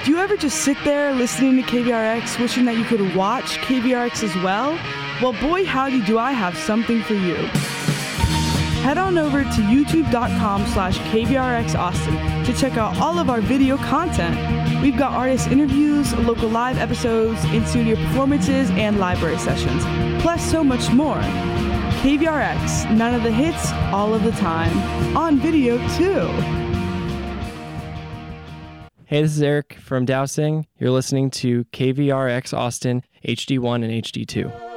Do you ever just sit there listening to KVRX, wishing that you could watch KVRX as well? Well, boy, howdy do I have something for you. Head on over to youtube.com/KVRX Austin to check out all of our video content. We've got artist interviews, local live episodes, in-studio performances, and library sessions, plus so much more. KVRX, none of the hits, all of the time. On video, too. Hey, this is Eric from Dowsing. You're listening to KVRX Austin, HD1 and HD2.